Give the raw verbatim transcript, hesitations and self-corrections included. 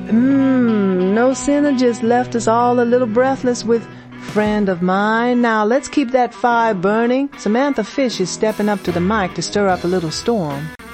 Mmm, no synergist left us all a little breathless with friend of mine. Now let's keep that fire burning. Samantha Fish is stepping up to the mic to stir up a little storm.